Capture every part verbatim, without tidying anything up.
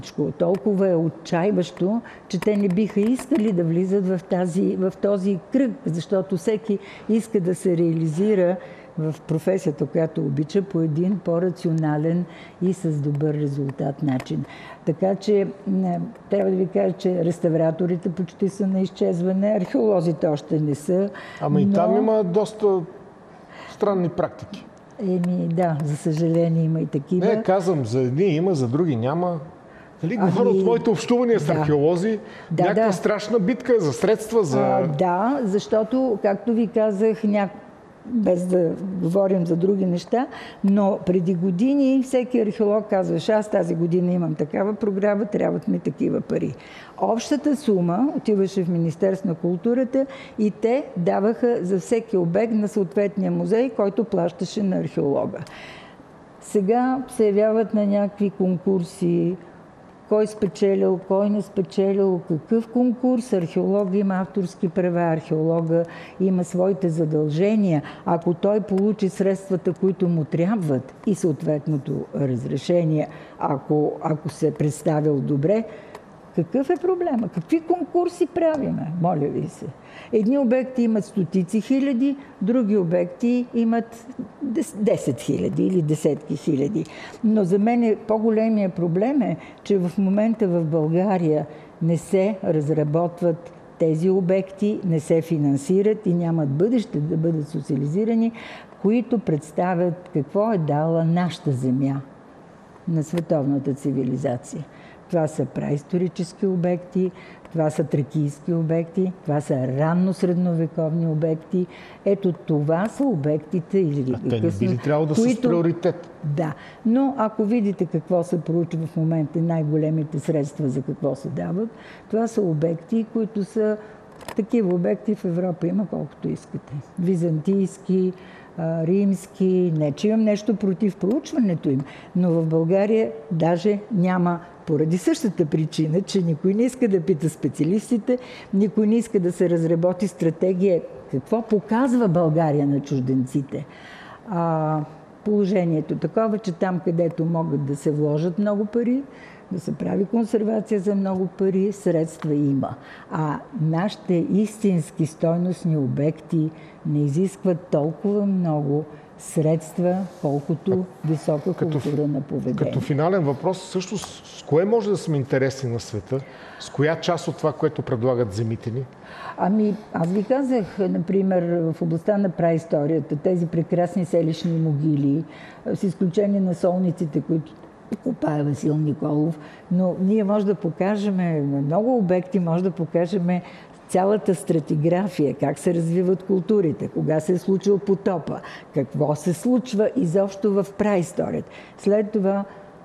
Толкова е отчаиващо, че те не биха искали да влизат в, тази, в този кръг, защото всеки иска да се реализира в професията, която обича, по един по-рационален и с добър резултат начин. Така че трябва да ви кажа, че реставраторите почти са на изчезване, археолозите още не са. Ама и но... там има доста странни практики. Еми да, за съжаление има и такива. Не, казвам, за едни има, за други няма. Нали, ами, говоря от моите общувания с да. археолози, да, някаква да. страшна битка за средства, за... А, да, защото, както ви казах, ня... без да говорим за други неща, но преди години всеки археолог казваше, аз тази година имам такава програма, трябват ми такива пари. Общата сума отиваше в Министерство на културата и те даваха за всеки обект на съответния музей, който плащаше на археолога. Сега се явяват на някакви конкурси, кой спечелил, кой не спечелил, какъв конкурс. Археолога има авторски права, археолога има своите задължения. Ако той получи средствата, които му трябват и съответното разрешение, ако, ако се е представил добре, какъв е проблема? Какви конкурси правиме? Моля ви се. Едни обекти имат стотици хиляди, други обекти имат десет хиляди или десетки хиляди. Но за мен по-големия проблем е, че в момента в България не се разработват тези обекти, не се финансират и нямат бъдеще да бъдат социализирани, които представят какво е дала нашата земя на световната цивилизация. Това са праисторически обекти, това са тракийски обекти, това са ранно средновековни обекти. Ето това са обектите или а те не би ли трябвало да които... са с приоритет? Да, но ако видите какво се проучва в момента, най-големите средства за какво се дават, това са обекти, които са такива обекти в Европа има колкото искате. Византийски, римски, не че имам нещо против проучването им, но в България даже няма, поради същата причина, че никой не иска да пита специалистите, никой не иска да се разработи стратегия какво показва България на чужденците. А, положението такова, че там, където могат да се вложат много пари, да се прави консервация за много пари, средства има. А нашите истински стойностни обекти не изискват толкова много средства, колкото висока като, култура на поведение. Като финален въпрос, също с кое може да сме интересни на света? С коя част от това, което предлагат земите ни? Ами, аз ви казах, например, в областта на праисторията, тези прекрасни селищни могили, с изключение на солниците, които копае Васил Николов, но ние може да покажем много обекти, може да покажем цялата стратиграфия, как се развиват културите, кога се е случил потопа, какво се случва изобщо в праисторията. След това,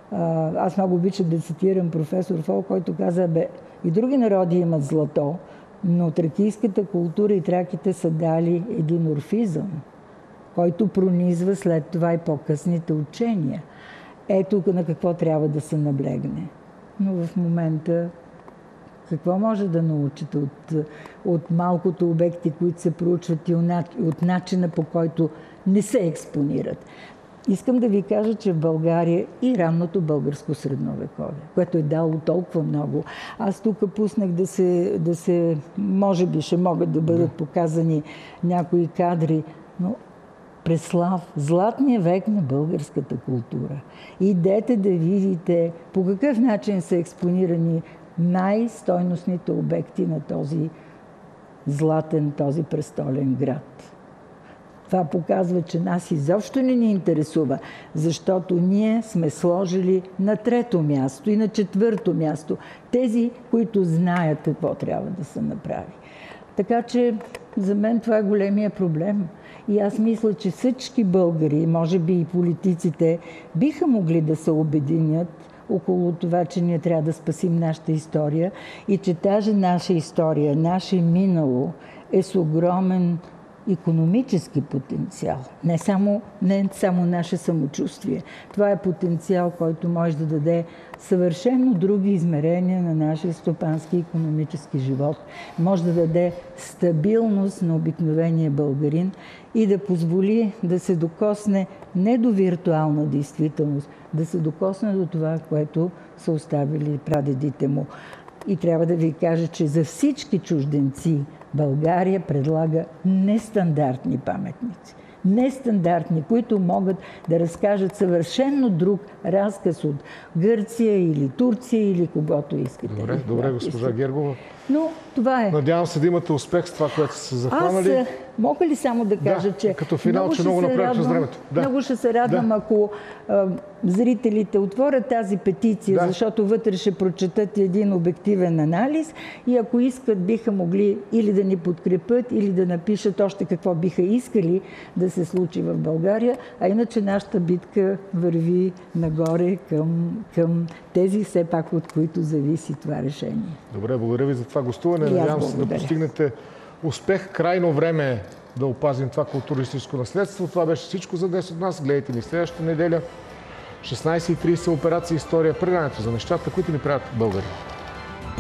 аз много обичам да цитирам професор Фол, който каза, бе, и други народи имат злато, но тракийската култура и траките са дали един орфизъм, който пронизва след това и по-късните учения. Ето на какво трябва да се наблегне. Но в момента какво може да научите от, от малкото обекти, които се проучват и от начина, по който не се експонират? Искам да ви кажа, че в България и ранното българско средновековие, което е дало толкова много. Аз тук пуснах да се, да се, може би ще могат да бъдат показани някои кадри, но Преслав, златния век на българската култура. Идете да видите по какъв начин са експонирани най-стойностните обекти на този златен, този престолен град. Това показва, че нас изобщо не ни интересува, защото ние сме сложили на трето място и на четвърто място тези, които знаят какво трябва да се направи. Така че за мен това е големия проблем. И аз мисля, че всички българи, може би и политиците, биха могли да се обединят около това, че ние трябва да спасим нашата история и че тази наша история, наше минало е с огромен икономически потенциал. Не само, не само наше самочувствие. Това е потенциал, който може да даде съвършено други измерения на нашия стопански и икономически живот. Може да даде стабилност на обикновения българин и да позволи да се докосне не до виртуална действителност, да се докосне до това, което са оставили прадедите му. И трябва да ви кажа, че за всички чужденци България предлага нестандартни паметници. Нестандартни, които могат да разкажат съвършенно друг разказ от Гърция или Турция или когото искате. Добре, добре, госпожа Гергова. Но това е. Надявам се да имате успех с това, което са се захванали. Аз мога ли само да кажа, да, че като финал, много че много направихме с времето. Да. Много ще се радвам, да. ако а, зрителите отворят тази петиция, да. защото вътре ще прочетат един обективен анализ и ако искат, биха могли или да ни подкрепят, или да напишат още какво биха искали да се случи в България, а иначе нашата битка върви нагоре към, към тези все пак, от които зависи това решение. Добре, благодаря ви за това гостуване. Надявам се да постигнете успех. Крайно време е да опазим това културно-историческо наследство. Това беше всичко за днес от нас. Гледайте ни следващата неделя. шестнайсет и трийсет операция История. Предаването за нещата, които ни правят българи.